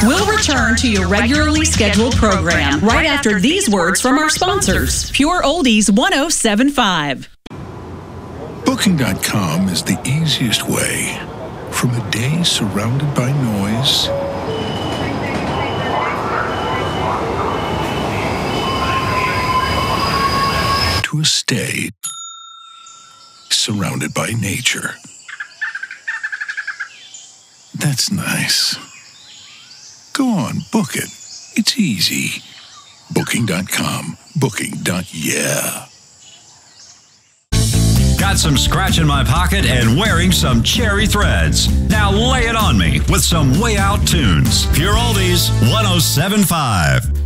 We'll return to your regularly scheduled program right after these words from our sponsors. Pure Oldies 107.5. Booking.com is the easiest way from a day surrounded by noise to a stay surrounded by nature. That's nice. Go on, book it. It's easy. Booking.com. Booking.yeah. Got some scratch in my pocket and wearing some cherry threads. Now lay it on me with some Way Out tunes. Pure Oldies 107.5.